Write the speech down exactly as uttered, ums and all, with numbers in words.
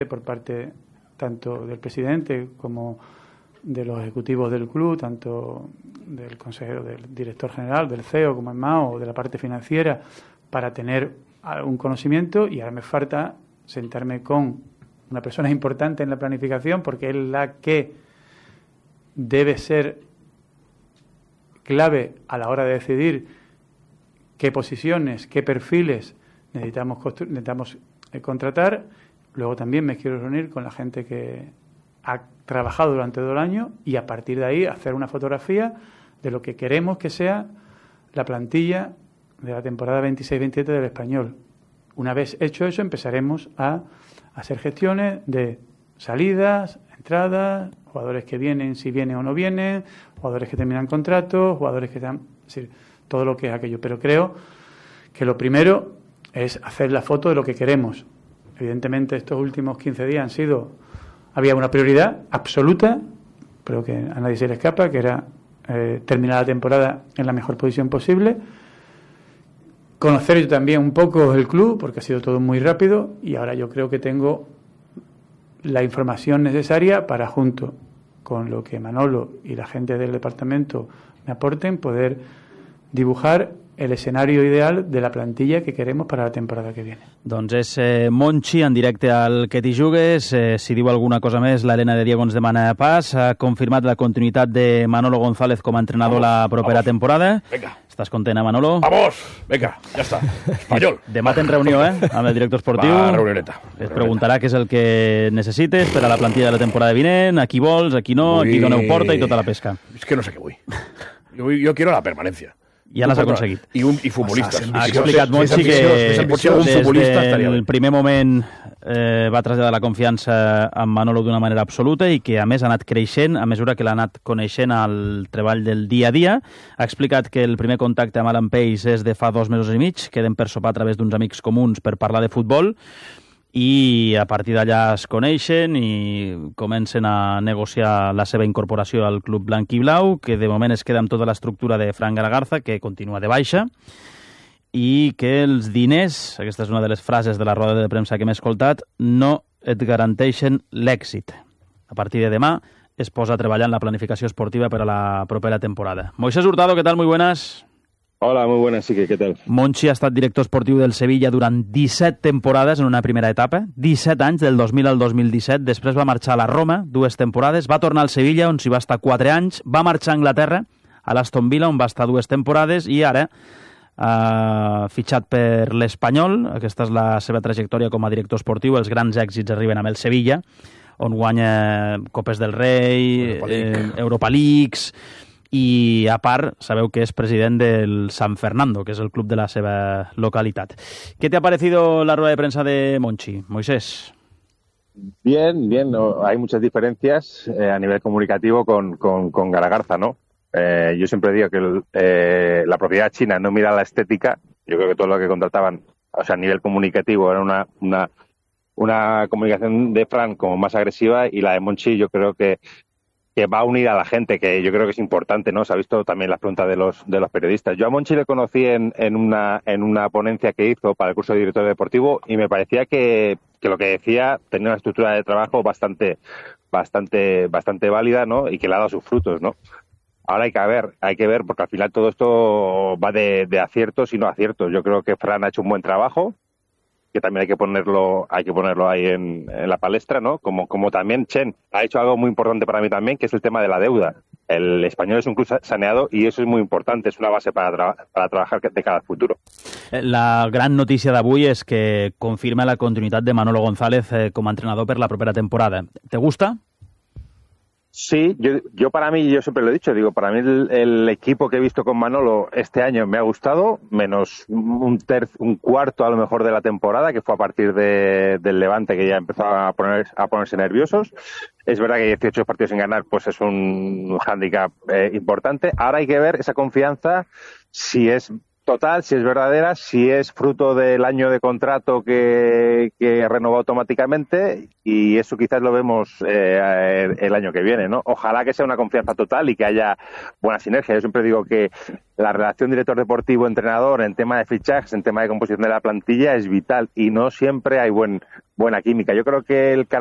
por parte tanto del presidente como de los ejecutivos del club, tanto del consejero, del director general, del C E O, como es más, o de la parte financiera, para tener algún conocimiento, y ahora me falta sentarme con una persona importante en la planificación, porque es la que debe ser clave a la hora de decidir qué posiciones, qué perfiles necesitamos, constru- necesitamos eh, contratar. Luego también me quiero reunir con la gente que ha trabajado durante todo el año y a partir de ahí hacer una fotografía de lo que queremos que sea la plantilla de la temporada veintiséis veintisiete del Español. Una vez hecho eso, empezaremos a hacer gestiones de salidas, entradas, jugadores que vienen, si vienen o no vienen, jugadores que terminan contratos, jugadores que dan, es decir, todo lo que es aquello. Pero creo que lo primero es hacer la foto de lo que queremos. Evidentemente, estos últimos quince días han sido, había una prioridad absoluta, pero que a nadie se le escapa, que era eh, terminar la temporada en la mejor posición posible. Conocer yo también un poco el club, porque ha sido todo muy rápido, y ahora yo creo que tengo la información necesaria para, junto con lo que Manolo y la gente del departamento me aporten, poder dibujar el escenario ideal de la plantilla que queremos para la temporada que viene. Doncs és eh, Monchi en directe al Que t'hi jugues. Eh, si diu alguna cosa més, l'Helena de Diego ens demana pas. Ha confirmat la continuïtat de Manolo González com a entrenador vamos, la propera vamos. temporada. Venga. Estàs content, eh, Manolo? Vamos, venga, ja està. Espanyol. Demà tens reunió, eh, amb el director esportiu. Va, reunioneta. Es preguntarà què és el que necessites per a la plantilla de la temporada vinent, a qui vols, a qui no, a qui doneu porta i tota la pesca. És que no sé què vull. Jo, jo quiero la permanencia. Ja l'has aconseguit. I, un, i futbolistes. Ha explicat Monchi que des del primer moment eh, va traslladar la confiança amb Manolo d'una manera absoluta i que a més ha anat creixent a mesura que l'ha anat coneixent al treball del dia a dia. Ha explicat que el primer contacte amb Alan Pace és de fa dos mesos i mig, queden per sopar a través d'uns amics comuns per parlar de futbol, i a partir d'allà es coneixen i comencen a negociar la seva incorporació al club blanc i blau, que de moment es queda amb tota l'estructura de Fran Garagarza, que continua de baixa, i que els diners, aquesta és una de les frases de la roda de premsa que m'he escoltat, no et garanteixen l'èxit. A partir de demà es posa a treballar en la planificació esportiva per a la propera temporada. Moisés Hurtado, ¿qué tal? Muy buenas. Hola, muy buenas, sí que, ¿qué tal? Monchi ha estat director esportiu del Sevilla durant disset temporades en una primera etapa, disset anys, del dos mil al dos mil disset, després va marxar a la Roma, dues temporades, va tornar al Sevilla, on s'hi va estar quatre anys, va marxar a Anglaterra, a l'Aston Villa, on va estar dues temporades, i ara ha fitxat per l'Espanyol. Aquesta és la seva trajectòria com a director esportiu, els grans èxits arriben amb el Sevilla, on guanya Copes del Rei, Europa, League. eh, Europa Leagues, i a part sabeu que és president del San Fernando, que és el club de la seva localitat. ¿Qué te ha parecido la rueda de prensa de Monchi, Moisés? Bien, bien, no, hay muchas diferencias eh, a nivel comunicativo con, con, con Garagarza, ¿no? Eh, yo siempre digo que el, eh, la propiedad china no mira la estética. Yo creo que todo lo que contrataban, o sea, a nivel comunicativo, era una, una, una comunicación de Fran como más agresiva, y la de Monchi yo creo que que va a unir a la gente, que yo creo que es importante, ¿no? Se ha visto también las preguntas de los de los periodistas. Yo a Monchi le conocí en, en una en una ponencia que hizo para el curso de director deportivo, y me parecía que, que lo que decía tenía una estructura de trabajo bastante bastante bastante válida, ¿no? Y que le ha dado sus frutos, ¿no? Ahora hay que ver, hay que ver, porque al final todo esto va de, de aciertos y no aciertos. Yo creo que Fran ha hecho un buen trabajo, que también hay que ponerlo hay que ponerlo ahí en, en la palestra, ¿no? Como como también Chen ha hecho algo muy importante para mí también, que es el tema de la deuda. El Español es un club saneado y eso es muy importante, es una base para, tra para trabajar de cara al futuro. La gran notícia d'avui és que confirma la continuïtat de Manolo González eh, com a entrenador per la propera temporada. ¿Te gusta? Sí, yo, yo para mí, yo siempre lo he dicho, digo, para mí el, el equipo que he visto con Manolo este año me ha gustado, menos un tercio, un cuarto a lo mejor de la temporada, que fue a partir de, del Levante, que ya empezó a, poner, a ponerse nerviosos. Es verdad que dieciocho partidos sin ganar, pues es un hándicap eh, importante. Ahora hay que ver esa confianza, si es total, si es verdadera, si es fruto del año de contrato que, que renovó automáticamente, y eso quizás lo vemos eh, el año que viene, ¿no? Ojalá que sea una confianza total y que haya buena sinergia. Yo siempre digo que la relación director deportivo-entrenador en tema de fichajes, en tema de composición de la plantilla, es vital, y no siempre hay buen buena química. Yo creo que el